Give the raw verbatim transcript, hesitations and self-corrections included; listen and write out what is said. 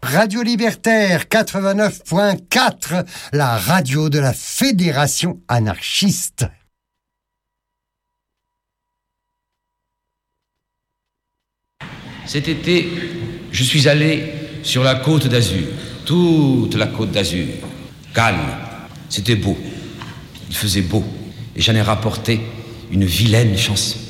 Radio Libertaire quatre-vingt-neuf point quatre, la radio de la Fédération anarchiste. Cet été, je suis allé sur la côte d'Azur, toute la côte d'Azur, calme, c'était beau, il faisait beau, et j'en ai rapporté une vilaine chanson.